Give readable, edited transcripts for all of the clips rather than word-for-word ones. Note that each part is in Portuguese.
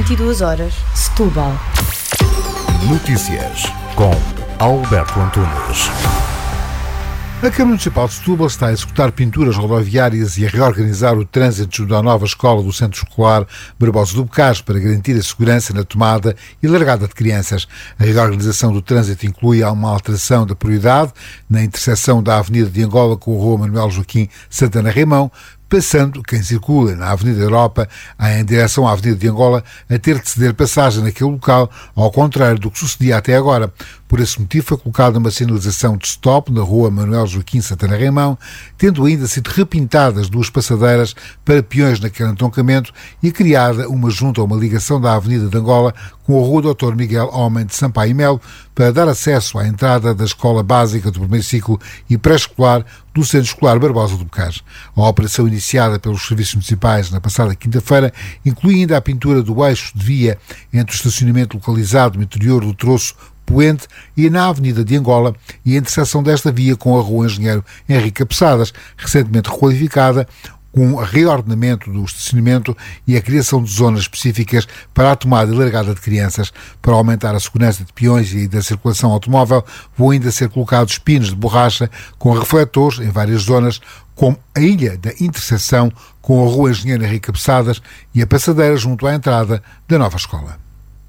22 horas, Setúbal. Notícias com Alberto Antunes. A Câmara Municipal de Setúbal está a executar pinturas rodoviárias e a reorganizar o trânsito junto à nova escola do Centro Escolar Barbosa do Bocage para garantir a segurança na tomada e largada de crianças. A reorganização do trânsito inclui uma alteração da prioridade na interseção da Avenida de Angola com a Rua Manuel Joaquim Santana Raimão, passando quem circula na Avenida Europa em direção à Avenida de Angola a ter de ceder passagem naquele local, ao contrário do que sucedia até agora. Por esse motivo foi colocada uma sinalização de stop na Rua Manuel Joaquim Santana Raimão, tendo ainda sido repintadas duas passadeiras para peões naquele entroncamento e criada uma junta a uma ligação da Avenida de Angola com a Rua Dr. Miguel Homem de Sampaio e Melo para dar acesso à entrada da Escola Básica do primeiro ciclo e pré-escolar do Centro Escolar Barbosa do Bocage. A operação iniciada pelos serviços municipais na passada quinta-feira inclui ainda a pintura do eixo de via entre o estacionamento localizado no interior do troço Poente e na Avenida de Angola e a interseção desta via com a Rua Engenheiro Henrique Capeçadas, recentemente requalificada, com reordenamento do estacionamento e a criação de zonas específicas para a tomada e largada de crianças. Para aumentar a segurança de peões e da circulação automóvel, vão ainda ser colocados pinos de borracha com refletores em várias zonas, como a ilha da interseção com a Rua Engenheiro Henrique Capeçadas e a passadeira junto à entrada da nova escola.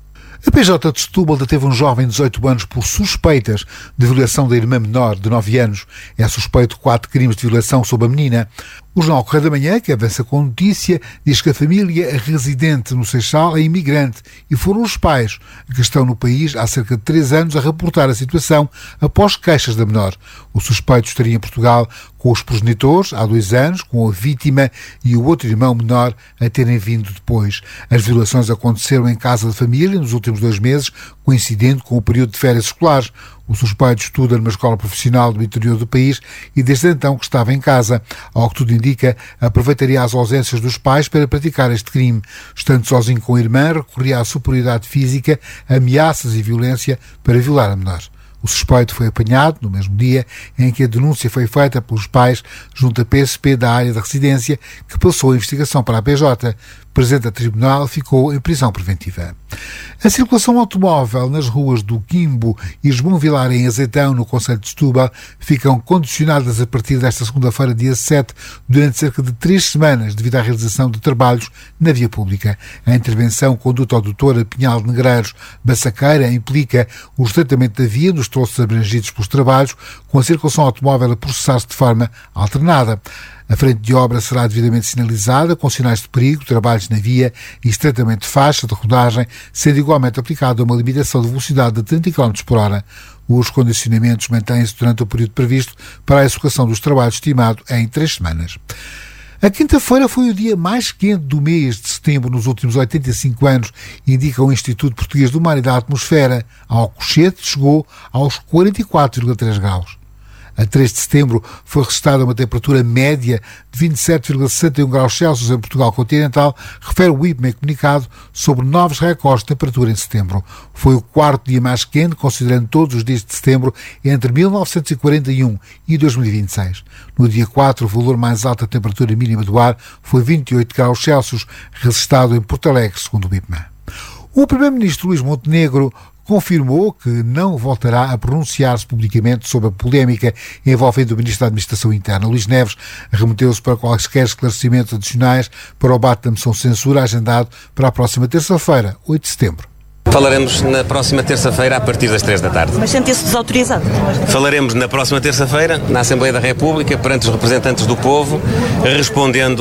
A PJ de Setúbal deteve um jovem de 18 anos por suspeitas de violação da irmã menor de 9 anos. É suspeito de 4 crimes de violação sobre a menina. O Jornal Correio da Manhã, que avança com notícia, diz que a família residente no Seixal é imigrante e foram os pais que estão no país há cerca de 3 anos a reportar a situação após queixas da menor. O suspeito estaria em Portugal com os progenitores há 2 anos, com a vítima e o outro irmão menor a terem vindo depois. As violações aconteceram em casa de família nos últimos 2 meses, coincidendo com o período de férias escolares. O suspeito estuda numa escola profissional do interior do país e desde então que estava em casa. Ao que tudo indica, aproveitaria as ausências dos pais para praticar este crime. Estando sozinho com a irmã, recorria à superioridade física, ameaças e violência para violar a menor. O suspeito foi apanhado no mesmo dia em que a denúncia foi feita pelos pais junto à PSP da área da residência, que passou a investigação para a PJ. O presidente da tribunal ficou em prisão preventiva. A circulação automóvel nas ruas do Quimbo e João Vilar em Azeitão, no concelho de Setúbal, ficam condicionadas a partir desta segunda-feira, dia 7, durante cerca de 3 semanas, devido à realização de trabalhos na via pública. A intervenção conduto-adutora Pinhal de Negreiros Bassaqueira implica o estreitamento da via nos troços abrangidos pelos trabalhos, com a circulação automóvel a processar-se de forma alternada. A frente de obra será devidamente sinalizada, com sinais de perigo, trabalhos na via e estreitamento de faixa de rodagem, sendo igualmente aplicada uma limitação de velocidade de 30 km por hora. Os condicionamentos mantêm-se durante o período previsto para a execução dos trabalhos, estimado em 3 semanas. A quinta-feira foi o dia mais quente do mês de setembro nos últimos 85 anos, indica o Instituto Português do Mar e da Atmosfera. A Alcochete chegou aos 44,3 graus. A 3 de setembro foi registrada uma temperatura média de 27,61 graus Celsius em Portugal continental, refere o IPME em comunicado sobre novos recordes de temperatura em setembro. Foi o 4º dia mais quente, considerando todos os dias de setembro, entre 1941 e 2026. No dia 4, o valor mais alto da temperatura mínima do ar foi 28 graus Celsius, registrado em Porto Alegre, segundo o IPME. O primeiro-ministro Luís Montenegro confirmou que não voltará a pronunciar-se publicamente sobre a polémica envolvendo o Ministro da Administração Interna. Luís Neves remeteu-se para quaisquer esclarecimentos adicionais para o debate da moção de censura agendado para a próxima terça-feira, 8 de setembro. Falaremos na próxima terça-feira a partir das 3 da tarde. Mas sente-se desautorizado? Falaremos na próxima terça-feira na Assembleia da República perante os representantes do povo, respondendo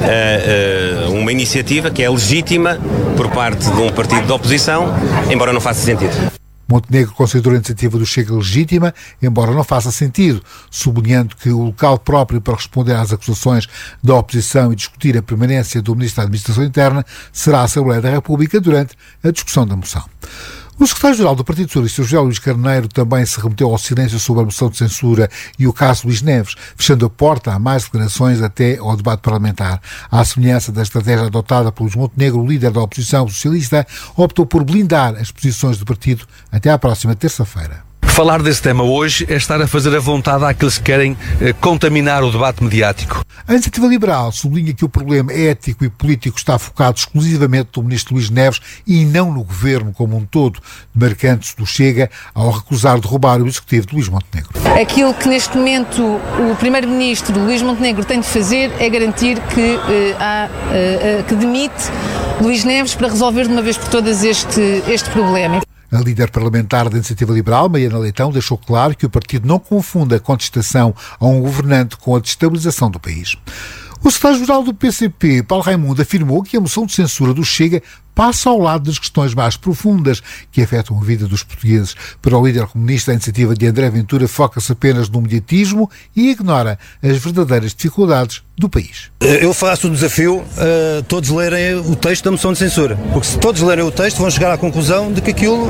a uma iniciativa que é legítima por parte de um partido de oposição, embora não faça sentido. Montenegro considerou a iniciativa do Chega legítima, embora não faça sentido, sublinhando que o local próprio para responder às acusações da oposição e discutir a permanência do Ministro da Administração Interna será a Assembleia da República durante a discussão da moção. O secretário-geral do Partido Socialista, José Luís Carneiro, também se remeteu ao silêncio sobre a moção de censura e o caso Luís Neves, fechando a porta a mais declarações até ao debate parlamentar. À semelhança da estratégia adotada por Luís Montenegro, o líder da oposição socialista optou por blindar as posições do partido até à próxima terça-feira. Falar desse tema hoje é estar a fazer a vontade àqueles que querem contaminar o debate mediático. A Iniciativa Liberal sublinha que o problema ético e político está focado exclusivamente no ministro Luís Neves e não no governo como um todo, demarcando-se do Chega ao recusar derrubar o executivo de Luís Montenegro. Aquilo que neste momento o primeiro-ministro Luís Montenegro tem de fazer é garantir que demite Luís Neves para resolver de uma vez por todas este problema. A líder parlamentar da Iniciativa Liberal, Mariana Leitão, deixou claro que o partido não confunde a contestação a um governante com a destabilização do país. O secretário-geral do PCP, Paulo Raimundo, afirmou que a moção de censura do Chega passa ao lado das questões mais profundas que afetam a vida dos portugueses. Para o líder comunista, a iniciativa de André Ventura foca-se apenas no mediatismo e ignora as verdadeiras dificuldades do país. Eu faço o desafio a todos lerem o texto da moção de censura, porque se todos lerem o texto vão chegar à conclusão de que aquilo,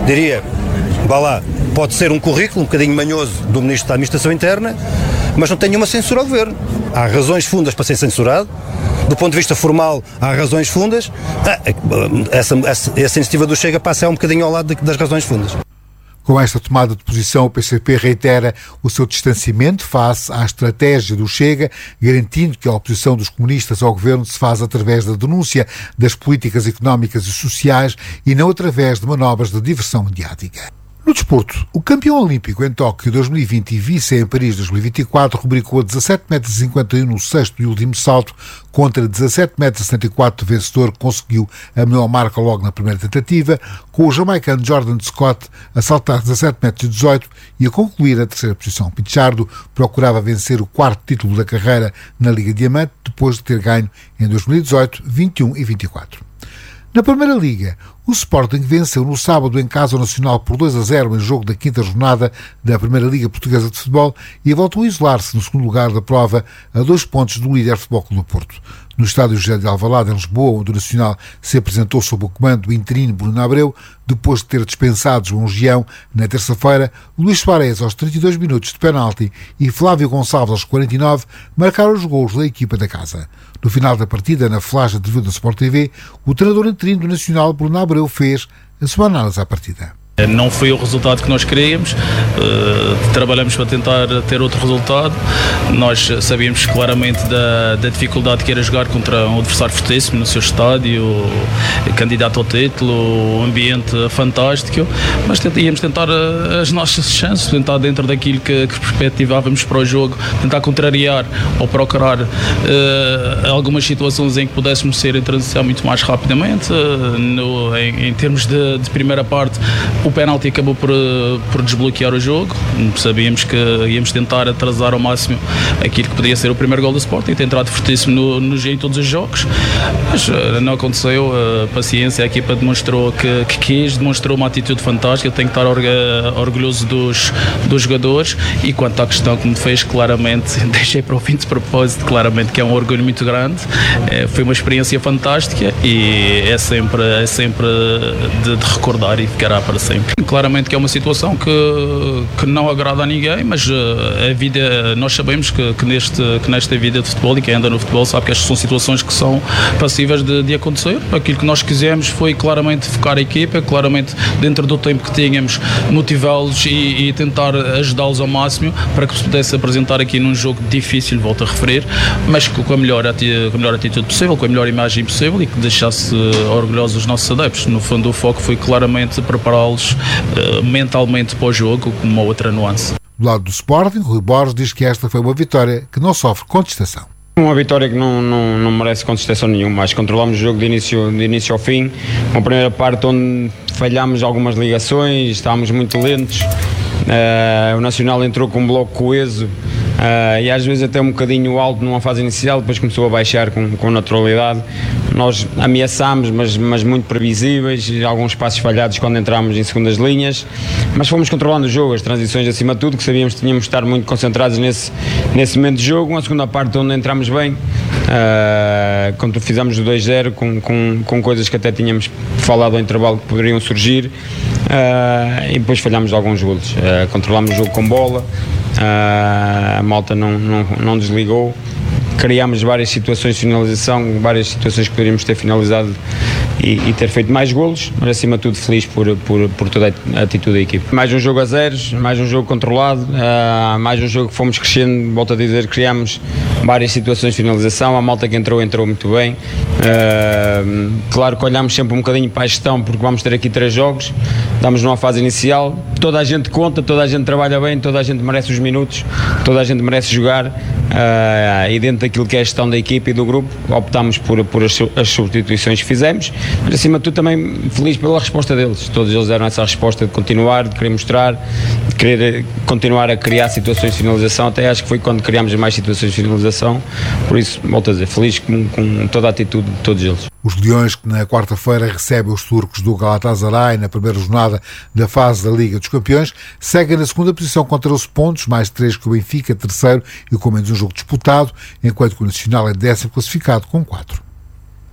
pode ser um currículo um bocadinho manhoso do Ministro da Administração Interna, mas não tem nenhuma censura ao Governo. Há razões fundas para ser censurado. Do ponto de vista formal, há razões fundas. Essa iniciativa do Chega passa um bocadinho ao lado das razões fundas. Com esta tomada de posição, o PCP reitera o seu distanciamento face à estratégia do Chega, garantindo que a oposição dos comunistas ao governo se faz através da denúncia das políticas económicas e sociais e não através de manobras de diversão mediática. No desporto, o campeão olímpico em Tóquio 2020 e vice em Paris 2024 rubricou a 17,51 m no sexto e último salto contra 17,74 m do vencedor que conseguiu a melhor marca logo na primeira tentativa, com o jamaicano Jordan Scott a saltar 17,18 m e a concluir a terceira posição. Pichardo procurava vencer o quarto título da carreira na Liga Diamante depois de ter ganho em 2018, 21 e 24. Na Primeira Liga, o Sporting venceu no sábado em casa o Nacional por 2-0 em jogo da quinta jornada da Primeira Liga Portuguesa de Futebol e voltou a isolar-se no segundo lugar da prova a 2 pontos do líder Futebol Clube do Porto. No estádio José de Alvalade, em Lisboa, onde o Nacional se apresentou sob o comando do interino Bruno Abreu, depois de ter dispensado João Gião na terça-feira, Luís Soares aos 32 minutos de penalti e Flávio Gonçalves aos 49 marcaram os golos da equipa da casa. No final da partida, na flash de vídeo da Sport TV, o treinador interino do Nacional, Bruno Abreu, fez a sua análise à partida. Não foi o resultado que nós queríamos, trabalhamos para tentar ter outro resultado. Nós sabíamos claramente da dificuldade que era jogar contra um adversário fortíssimo no seu estádio, candidato ao título, um ambiente fantástico, mas íamos tentar as nossas chances, tentar dentro daquilo que perspectivávamos para o jogo, tentar contrariar ou procurar algumas situações em que pudéssemos ser em transição muito mais rapidamente. Em termos de primeira parte, o penalti acabou por desbloquear o jogo. Sabíamos que íamos tentar atrasar ao máximo aquilo que podia ser o primeiro gol do Sporting, tem entrado fortíssimo no G em todos os jogos, mas não aconteceu. A paciência, a equipa demonstrou que quis, demonstrou uma atitude fantástica. Tenho que estar orgulhoso dos jogadores. E quanto à questão que me fez, claramente deixei para o fim de propósito, claramente que é um orgulho muito grande. Foi uma experiência fantástica e é sempre de recordar e ficará para sempre. Claramente que é uma situação que não agrada a ninguém, mas a vida, nós sabemos que nesta vida de futebol, e quem anda no futebol sabe que estas são situações que são passíveis de acontecer. Aquilo que nós quisemos foi claramente focar a equipa, claramente dentro do tempo que tínhamos, motivá-los e tentar ajudá-los ao máximo para que se pudesse apresentar aqui num jogo difícil, volto a referir, mas com a melhor atitude possível, com a melhor imagem possível e que deixasse orgulhosos os nossos adeptos. No fundo, o foco foi claramente prepará-los mentalmente para o jogo, com uma outra nuance. Do lado do Sporting, Rui Borges diz que esta foi uma vitória que não sofre contestação. Uma vitória que não merece contestação nenhuma, mas controlámos o jogo de início ao fim. Uma primeira parte onde falhámos algumas ligações, estávamos muito lentos. O Nacional entrou com um bloco coeso e às vezes até um bocadinho alto numa fase inicial, depois começou a baixar com naturalidade. Nós ameaçámos, mas muito previsíveis, alguns passos falhados quando entrámos em segundas linhas, mas fomos controlando o jogo, as transições acima de tudo, que sabíamos que tínhamos de estar muito concentrados nesse momento de jogo. Uma segunda parte onde entramos bem, quando fizemos o 2-0 com coisas que até tínhamos falado ao intervalo que poderiam surgir, e depois falhámos alguns golos. Controlámos o jogo com bola, a malta não desligou, criámos várias situações de finalização, várias situações que poderíamos ter finalizado e ter feito mais golos, mas acima de tudo feliz por toda a atitude da equipe. Mais um jogo a zeros, mais um jogo controlado, mais um jogo que fomos crescendo, volto a dizer, criámos várias situações de finalização, a malta que entrou muito bem. Claro que olhamos sempre um bocadinho para a gestão, porque vamos ter aqui 3 jogos, estamos numa fase inicial, toda a gente conta, toda a gente trabalha bem, toda a gente merece os minutos, toda a gente merece jogar, e dentro daquilo que é a gestão da equipe e do grupo, optámos por as substituições que fizemos, mas acima de tudo também feliz pela resposta deles. Todos eles deram essa resposta de continuar, de querer mostrar, de querer continuar a criar situações de finalização. Até acho que foi quando criámos mais situações de finalização, por isso, volto a dizer, feliz com toda a atitude de todos eles. Os Leões, que na quarta-feira recebem os turcos do Galatasaray na primeira jornada da fase da Liga dos Campeões, seguem na segunda posição com 13 pontos, mais 3 que o Benfica, terceiro e com menos um jogo disputado, enquanto que o Nacional é 10º classificado com 4.